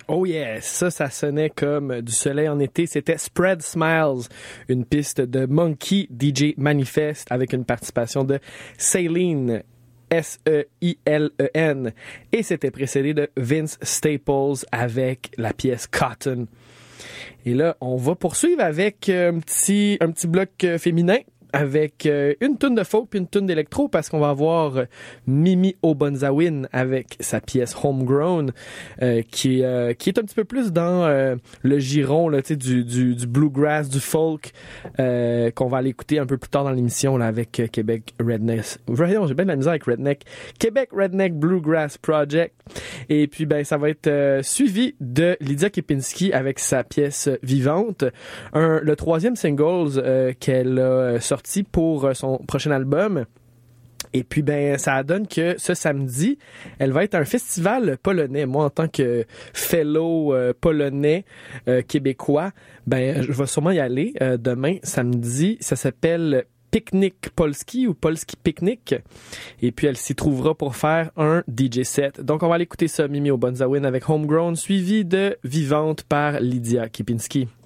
Oh yeah, ça sonnait comme du soleil en été. C'était Spread Smiles, une piste de Monkey DJ Manifest avec une participation de Seilene, Seillen. Et c'était précédé de Vince Staples avec la pièce Cotton. Et là, on va poursuivre avec un petit bloc féminin, avec une toune de folk puis une toune d'électro, parce qu'on va avoir Mimi Obonzawin avec sa pièce Homegrown, qui est un petit peu plus dans le giron là, du bluegrass, du folk, qu'on va aller écouter un peu plus tard dans l'émission là, avec Québec Redneck. Voyons, j'ai bien de la misère avec Redneck. Québec Redneck Bluegrass Project. Et puis ça va être suivi de Lydia Kepinski avec sa pièce Vivante, le troisième single qu'elle a sorti pour son prochain album. Et puis, ça donne que ce samedi, elle va être à un festival polonais. Moi, en tant que fellow polonais québécois, je vais sûrement y aller demain, samedi. Ça s'appelle Picnic Polski ou Polski Picnic. Et puis, elle s'y trouvera pour faire un DJ set. Donc, on va aller écouter ça, Mimi Obonzawin avec Homegrown, suivi de Vivante par Lydia Kepinski.